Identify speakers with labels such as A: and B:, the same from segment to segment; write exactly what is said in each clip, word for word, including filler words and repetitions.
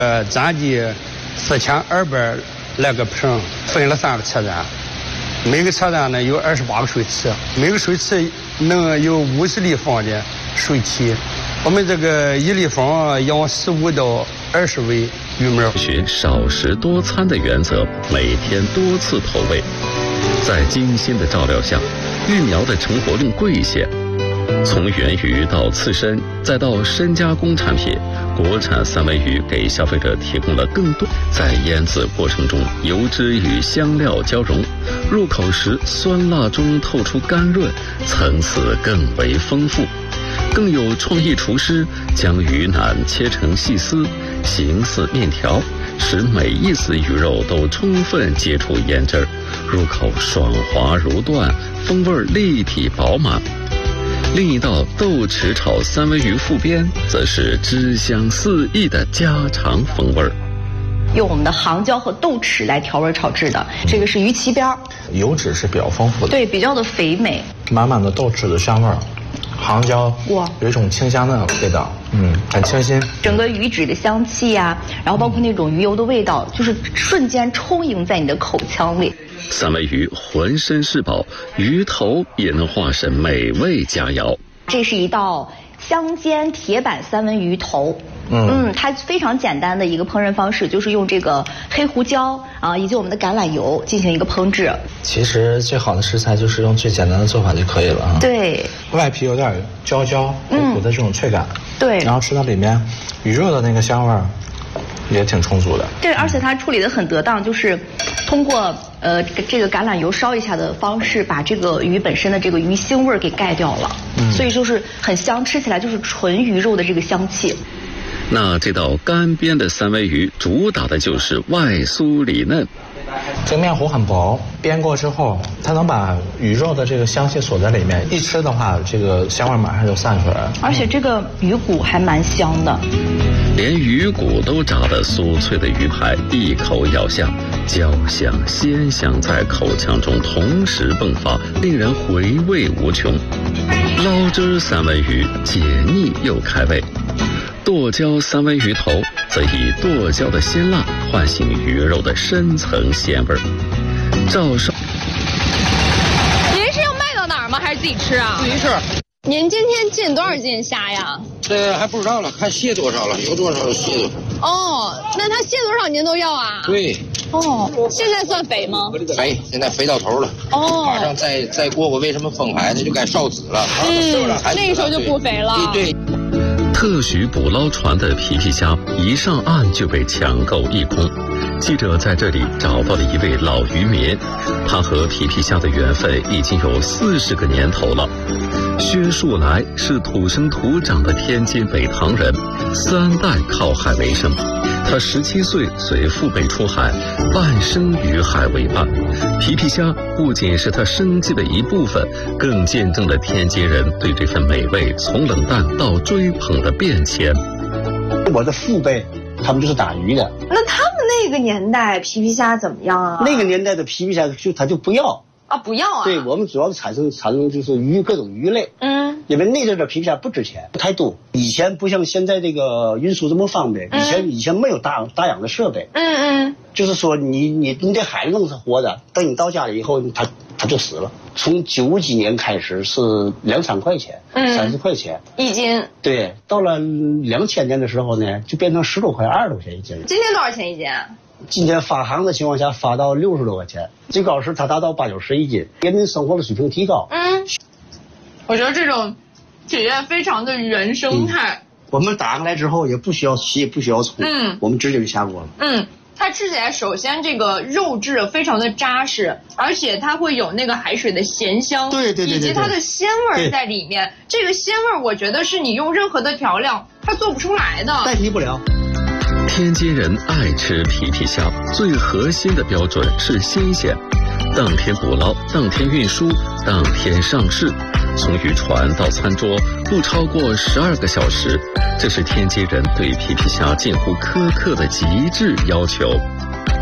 A: 呃，咱的四千二百来个坪，分了三个车站，每个车站呢有二十八个水池，每个水池能有五十立方的水体。我们这个一立方养十五到二十尾鱼苗。
B: 循少食多餐的原则，每天多次投喂，在精心的照料下，育苗的成活率贵些。从源鱼到刺身，再到深加工产品，国产三文鱼给消费者提供了更多。在腌制过程中，油脂与香料交融，入口时酸辣中透出甘润，层次更为丰富。更有创意厨师将鱼腩切成细丝，形似面条，使每一丝鱼肉都充分接触腌汁儿，入口爽滑如缎，风味立体饱满。另一道豆豉炒三文鱼腹边，则是汁香四溢的家常风味儿。
C: 用我们的杭椒和豆豉来调味炒制的，这个是鱼鳍边，
D: 油脂是比较丰富的，
C: 对，比较的肥美，
D: 满满的豆豉的香味儿，杭椒哇，有一种清香的味道，嗯，很清新。
C: 整个鱼脂的香气呀、啊，然后包括那种鱼油的味道，就是瞬间充盈在你的口腔里。
B: 三文鱼浑身是宝，鱼头也能化身美味佳肴。
C: 这是一道香煎铁板三文鱼头。嗯, 嗯，它非常简单的一个烹饪方式，就是用这个黑胡椒啊，以及我们的橄榄油进行一个烹制。
D: 其实最好的食材就是用最简单的做法就可以了啊。
C: 对，
D: 外皮有点焦焦苦苦的这种脆感。
C: 嗯、对，
D: 然后吃到里面鱼肉的那个香味儿也挺充足的。
C: 对，而且它处理的很得当，就是通过呃这个橄榄油烧一下的方式，把这个鱼本身的这个鱼腥味儿给盖掉了。嗯，所以就是很香，吃起来就是纯鱼肉的这个香气。
B: 那这道干煸的三文鱼主打的就是外酥里嫩。
D: 这个面糊很薄，煸过之后，它能把鱼肉的这个香气锁在里面，一吃的话，这个香味马上就散出来了。
C: 而且这个鱼骨还蛮香的，
B: 连鱼骨都炸得酥脆的鱼排，一口咬下，焦香鲜香在口腔中同时迸发，令人回味无穷。捞汁三文鱼解腻又开胃。剁椒三文鱼头则以剁椒的鲜辣唤醒鱼肉的深层鲜味儿。赵少，
E: 您是要卖到哪儿吗？还是自己吃啊？
F: 自己吃。
E: 您今天进多少斤虾呀？
F: 这还不知道了，看蟹多少了，有多少蟹多少。
E: 哦，那它蟹多少您都要啊？
F: 对。
E: 哦，现在算肥吗？
F: 肥，现在肥到头了。哦，马上再再过过为什么封牌呢？就该烧籽了。
E: 嗯，那个时候就不肥了。
F: 对。
B: 特许捕捞船的皮皮虾一上岸就被抢购一空。记者在这里找到了一位老渔民，他和皮皮虾的缘分已经有四十个年头了。薛树来是土生土长的天津北塘人，三代靠海为生。他十七岁随父辈出海，半生与海为伴。皮皮虾不仅是他生计的一部分，更见证了天津人对这份美味从冷淡到追捧的变迁。
G: 我的父辈他们就是打鱼的，
H: 那他们那个年代皮皮虾怎么样啊？
G: 那个年代的皮皮虾就他就不要
H: 啊，不要啊。
G: 对，我们主要是产生产生就是鱼各种鱼类，嗯，因为那阵的皮皮虾不值钱，不太多。以前不像现在这个运输这么方便，以前、嗯、以前没有打打养的设备，嗯嗯，就是说你你你在海里弄是活的，等你到家里以后，它它就死了。从九几年开始是两三块钱，嗯，三十块钱
H: 一斤，
G: 对，到了两千年的时候呢，就变成十多块、二十多块钱一斤。
H: 今天多少钱一斤？
G: 今天发行的情况下发到六十多块钱，最高时它达到八九十一斤，人民生活的水平提高。
E: 嗯，我觉得这种体验非常的原生态。
G: 嗯、我们打上来之后也不需要洗，也不需要冲，嗯，我们直接就下锅了。
E: 嗯。它吃起来，首先这个肉质非常的扎实，而且它会有那个海水的咸香，
G: 对对对，
E: 以及它的鲜味在里面。这个鲜味，我觉得是你用任何的调料它做不出来的，
G: 代替不了。
B: 天津人爱吃皮皮虾，最核心的标准是新鲜，当天捕捞，当天运输，当天上市。从渔船到餐桌不超过十二个小时，这是天津人对皮皮虾近乎苛刻的极致要求。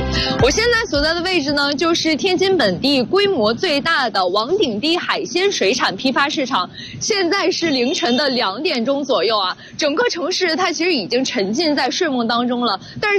I: 我现在所在的位置呢，就是天津本地规模最大的王顶堤海鲜水产批发市场。现在是凌晨的两点钟左右啊，整个城市它其实已经沉浸在睡梦当中了，但是。